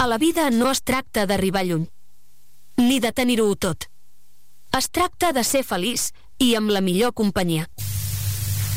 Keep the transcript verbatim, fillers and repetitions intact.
A la vida no es tracta d'arribar lluny, ni de tenir-ho tot. Es tracta de ser feliç i amb la millor companyia.